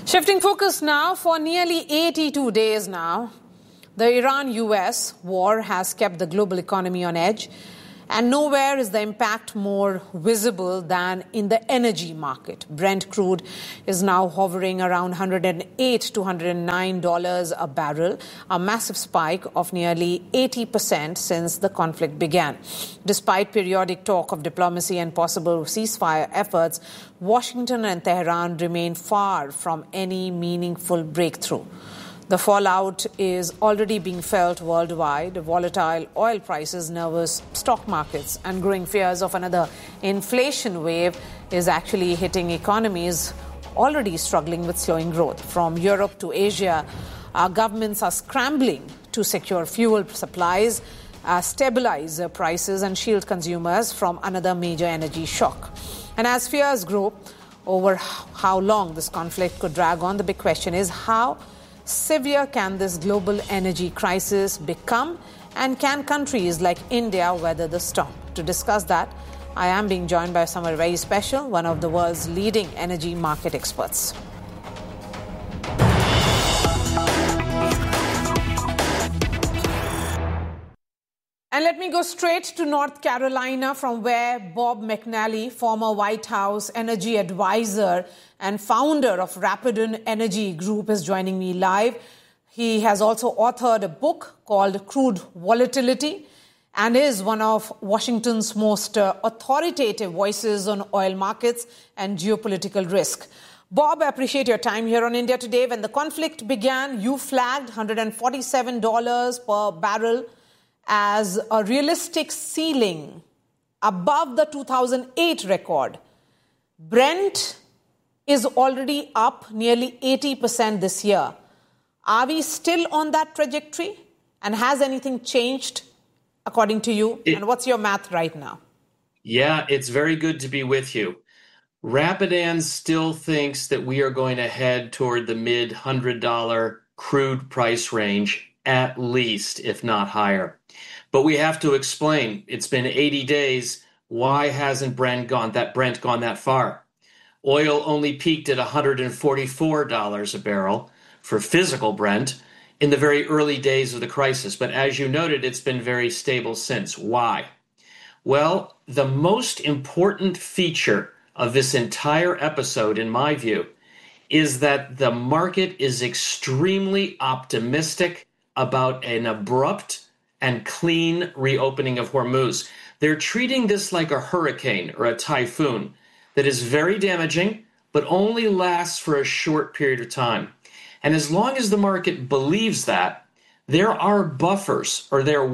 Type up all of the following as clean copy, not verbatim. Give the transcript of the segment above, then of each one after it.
Shifting focus now, for nearly 82 days now, the Iran-US war has kept the global economy on edge, and nowhere is the impact more visible than in the energy market. Brent crude is now hovering around $108 to $109 a barrel, a massive spike of nearly 80% since the conflict began. Despite periodic talk of diplomacy and possible ceasefire efforts, Washington and Tehran remain far from any meaningful breakthrough. The fallout is already being felt worldwide. Volatile oil prices, nervous stock markets, and growing fears of another inflation wave is actually hitting economies already struggling with slowing growth. From Europe to Asia, our governments are scrambling to secure fuel supplies, stabilize prices, and shield consumers from another major energy shock. And as fears grow over how long this conflict could drag on, the big question is how severe can this global energy crisis become, and can countries like India weather the storm? To discuss that, I am being joined by someone very special, one of the world's leading energy market experts. And let me go straight to North Carolina, from where Bob McNally, former White House energy advisor and founder of Rapidan Energy Group, is joining me live. He has also authored a book called Crude Volatility and is one of Washington's most authoritative voices on oil markets and geopolitical risk. Bob, I appreciate your time here on India Today. When the conflict began, you flagged $147 per barrel as a realistic ceiling above the 2008 record. Brent is already up nearly 80% this year. Are we still on that trajectory? And has anything changed according to you? And what's your math right now? Yeah, it's very good to be with you. Rapidan still thinks that we are going to head toward the mid $100 crude price range, at least, if not higher. But we have to explain, it's been 80 days, why hasn't Brent gone that far? Oil only peaked at $144 a barrel for physical Brent in the very early days of the crisis. But as you noted, it's been very stable since. Why? Well, the most important feature of this entire episode, in my view, is that the market is extremely optimistic about an abrupt and clean reopening of Hormuz. They're treating this like a hurricane or a typhoon that is very damaging, but only lasts for a short period of time. And as long as the market believes that, there were buffers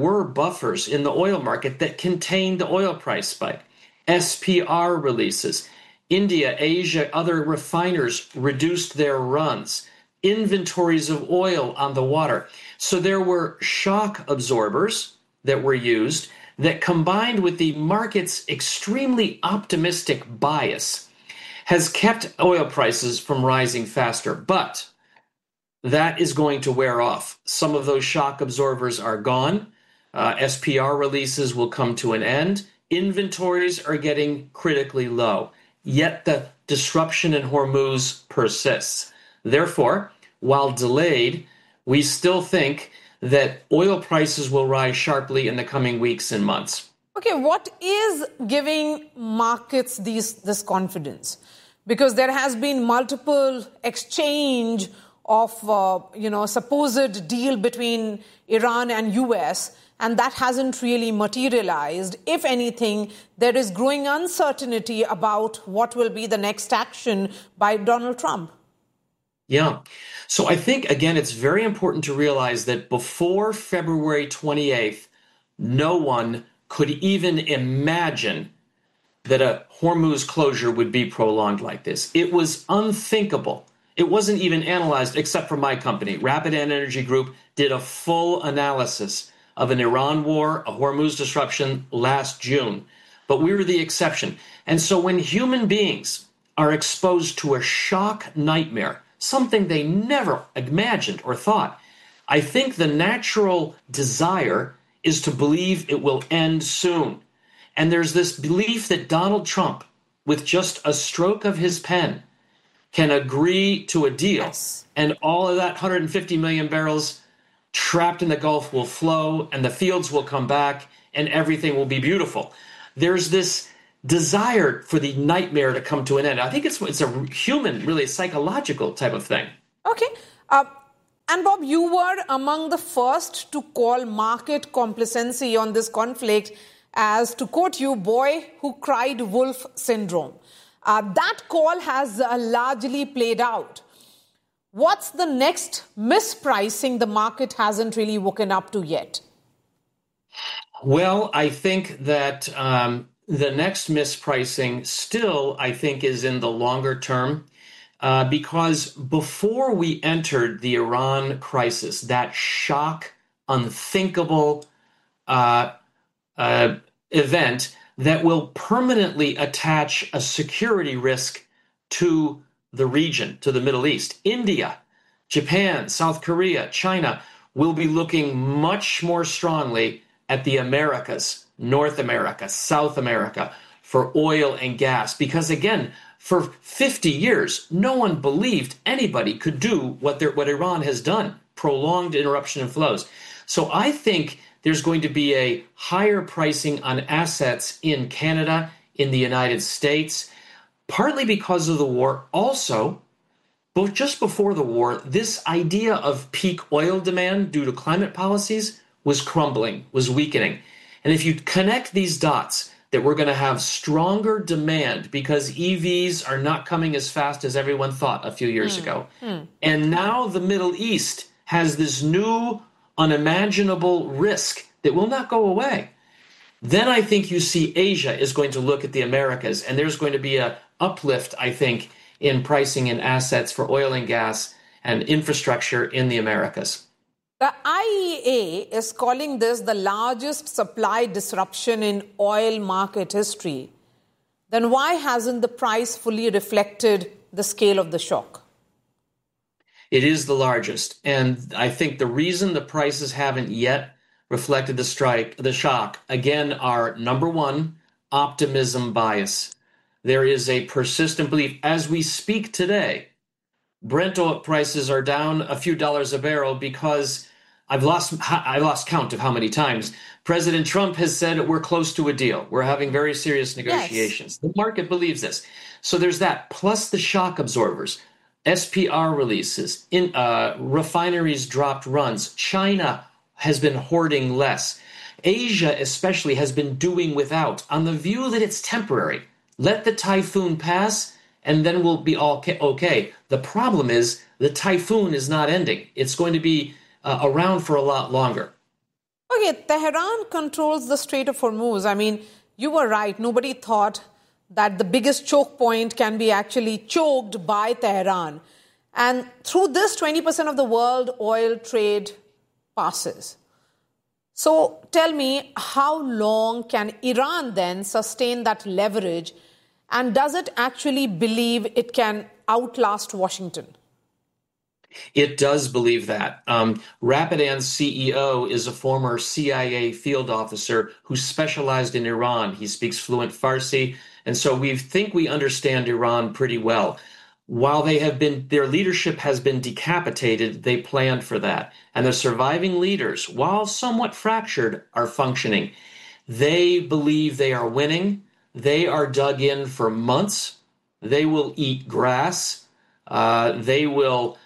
in the oil market that contained the oil price spike. SPR releases. India, Asia, other refiners reduced their runs. Inventories of oil on the water. So there were shock absorbers that were used that, combined with the market's extremely optimistic bias, has kept oil prices from rising faster. But that is going to wear off. Some of those shock absorbers are gone. SPR releases will come to an end. Inventories are getting critically low. Yet the disruption in Hormuz persists. Therefore, while delayed, we still think that oil prices will rise sharply in the coming weeks and months. Okay, what is giving markets this confidence? Because there has been multiple exchange of, supposed deal between Iran and US, and that hasn't really materialized. If anything, there is growing uncertainty about what will be the next action by Donald Trump. Yeah. So I think, again, it's very important to realize that before February 28th, no one could even imagine that a Hormuz closure would be prolonged like this. It was unthinkable. It wasn't even analyzed, except for my company. Rapidan Energy Group did a full analysis of an Iran war, a Hormuz disruption last June. But we were the exception. And so when human beings are exposed to a shock nightmare, something they never imagined or thought, I think the natural desire is to believe it will end soon. And there's this belief that Donald Trump, with just a stroke of his pen, can agree to a deal, Yes. and all of that 150 million barrels trapped in the Gulf will flow, and the fields will come back, and everything will be beautiful. There's this desire for the nightmare to come to an end. I think it's a human, really psychological type of thing. Okay. And Bob, you were among the first to call market complacency on this conflict as, to quote you, boy who cried wolf syndrome. That call has largely played out. What's the next mispricing the market hasn't really woken up to yet? Well, I think that the next mispricing still, I think, is in the longer term. Because before we entered the Iran crisis, that shock, unthinkable event that will permanently attach a security risk to the region, to the Middle East, India, Japan, South Korea, China will be looking much more strongly at the Americas, North America, South America, for oil and gas. Because again, for 50 years, no one believed anybody could do what Iran has done, prolonged interruption in flows. So I think there's going to be a higher pricing on assets in Canada, in the United States, partly because of the war. Also, just before the war, this idea of peak oil demand due to climate policies was crumbling, was weakening. And if you connect these dots, that we're going to have stronger demand because EVs are not coming as fast as everyone thought a few years ago. And now the Middle East has this new unimaginable risk that will not go away. Then I think you see Asia is going to look at the Americas, and there's going to be an uplift, I think, in pricing and assets for oil and gas and infrastructure in the Americas. The IEA is calling this the largest supply disruption in oil market history. Then why hasn't the price fully reflected the scale of the shock? It is the largest. And I think the reason the prices haven't yet reflected the shock, again, are number one, optimism bias. There is a persistent belief. As we speak today, Brent oil prices are down a few dollars a barrel because I lost count of how many times President Trump has said we're close to a deal. We're having very serious negotiations. Yes. The market believes this. So there's that, plus the shock absorbers, SPR releases, refineries dropped runs. China has been hoarding less. Asia especially has been doing without, on the view that it's temporary. Let the typhoon pass, and then we'll be all okay. The problem is the typhoon is not ending. It's going to be around for a lot longer. Okay, Tehran controls the Strait of Hormuz. I mean, you were right. Nobody thought that the biggest choke point can be actually choked by Tehran. And through this, 20% of the world oil trade passes. So tell me, how long can Iran then sustain that leverage? And does it actually believe it can outlast Washington? It does believe that. Rapidan's CEO is a former CIA field officer who specialized in Iran. He speaks fluent Farsi, and so we think we understand Iran pretty well. While their leadership has been decapitated, they planned for that. And the surviving leaders, while somewhat fractured, are functioning. They believe they are winning. They are dug in for months. They will eat grass. They will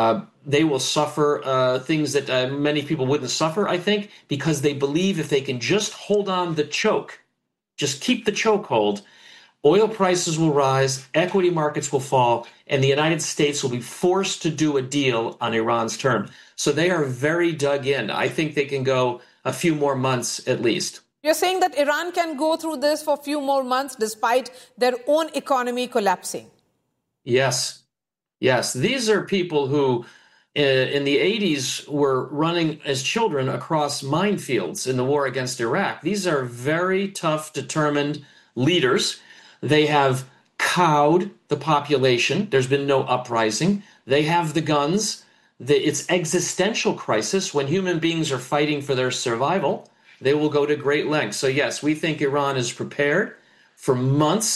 suffer things that many people wouldn't suffer, I think, because they believe if they can just hold on the choke, just keep the chokehold, oil prices will rise, equity markets will fall, and the United States will be forced to do a deal on Iran's terms. So they are very dug in. I think they can go a few more months at least. You're saying that Iran can go through this for a few more months despite their own economy collapsing? Yes. Yes. These are people who in the 80s were running as children across minefields in the war against Iraq. These are very tough, determined leaders. They have cowed the population. There's been no uprising. They have the guns. It's existential crisis. When human beings are fighting for their survival, they will go to great lengths. So yes, we think Iran is prepared for months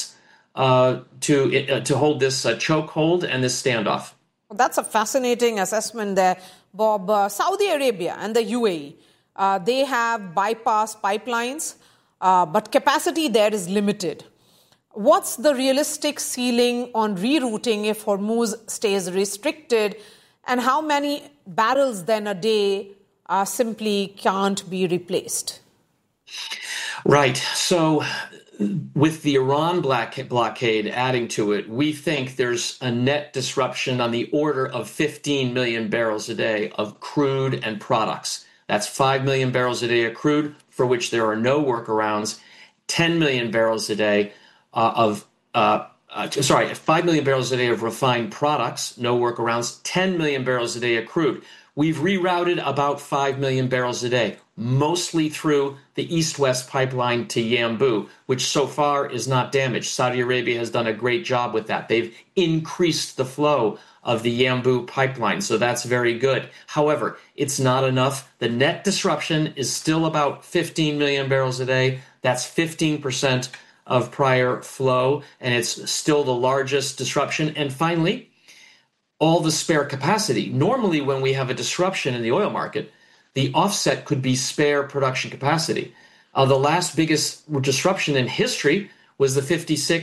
to hold this chokehold and this standoff. Well, that's a fascinating assessment there, Bob. Saudi Arabia and the UAE, they have bypassed pipelines, but capacity there is limited. What's the realistic ceiling on rerouting if Hormuz stays restricted? And how many barrels then a day simply can't be replaced? Right. So with the Iran blockade adding to it, we think there's a net disruption on the order of 15 million barrels a day of crude and products. That's 5 million barrels a day of crude, for which there are no workarounds, 10 million barrels a day 5 million barrels a day of refined products, no workarounds, 10 million barrels a day of crude. We've rerouted about 5 million barrels a day, mostly through the east-west pipeline to Yanbu, which so far is not damaged. Saudi Arabia has done a great job with that. They've increased the flow of the Yanbu pipeline, so that's very good. However, it's not enough. The net disruption is still about 15 million barrels a day. That's 15% of prior flow, and it's still the largest disruption. And finally, all the spare capacity. Normally, when we have a disruption in the oil market, the offset could be spare production capacity. The last biggest disruption in history was the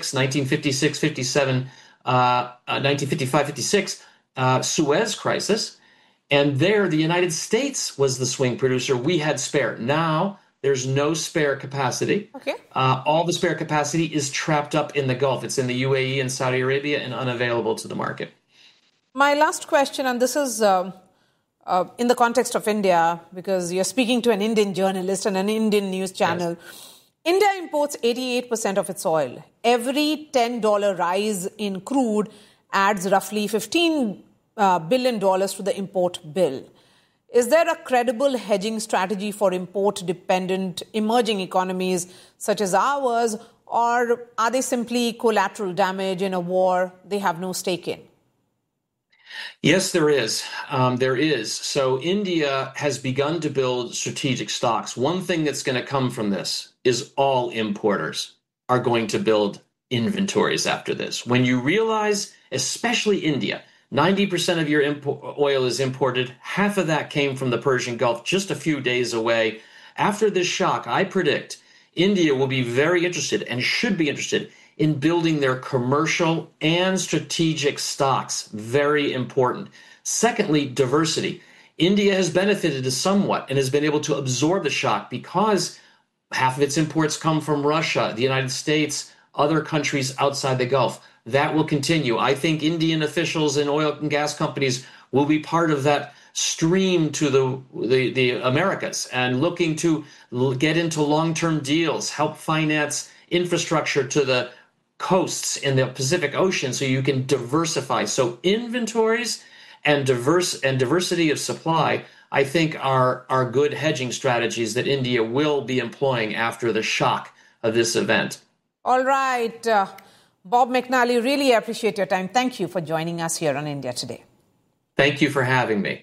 1955-56 Suez crisis. And there, the United States was the swing producer. We had spare. Now, there's no spare capacity. Okay. All the spare capacity is trapped up in the Gulf. It's in the UAE and Saudi Arabia and unavailable to the market. My last question, and this is in the context of India, because you're speaking to an Indian journalist and an Indian news channel. Yes. India imports 88% of its oil. Every $10 rise in crude adds roughly $15 billion to the import bill. Is there a credible hedging strategy for import-dependent emerging economies such as ours, or are they simply collateral damage in a war they have no stake in? Yes, there is. There is. So India has begun to build strategic stocks. One thing that's going to come from this is all importers are going to build inventories after this. When you realize, especially India, 90% of your oil is imported. Half of that came from the Persian Gulf just a few days away. After this shock, I predict India will be very interested and should be interested in building their commercial and strategic stocks. Very important. Secondly, diversity. India has benefited somewhat and has been able to absorb the shock because half of its imports come from Russia, the United States, other countries outside the Gulf. That will continue. I think Indian officials and oil and gas companies will be part of that stream to the Americas and looking to get into long-term deals, help finance infrastructure to the coasts in the Pacific Ocean so you can diversify. So inventories and diversity of supply, I think, are good hedging strategies that India will be employing after the shock of this event. All right. Bob McNally, really appreciate your time. Thank you for joining us here on India Today. Thank you for having me.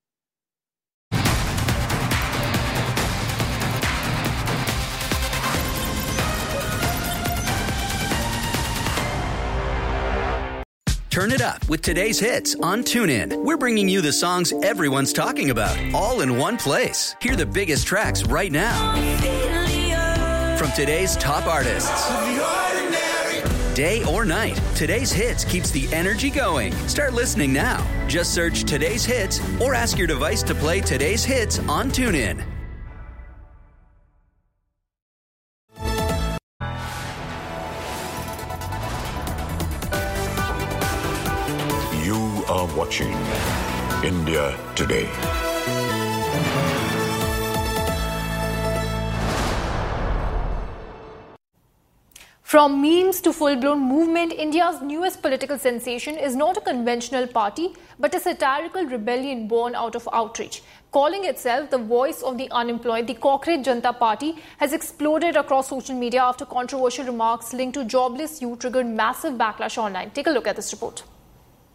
Turn it up with today's hits on TuneIn. We're bringing you the songs everyone's talking about, all in one place. Hear the biggest tracks right now from today's top artists. Day or night, today's hits keeps the energy going. Start listening now. Just search Today's Hits or ask your device to play today's hits on TuneIn. You are watching India Today. From memes to full-blown movement, India's newest political sensation is not a conventional party, but a satirical rebellion born out of outrage. Calling itself the voice of the unemployed, the Cockroach Janata Party has exploded across social media after controversial remarks linked to jobless youth triggered massive backlash online. Take a look at this report.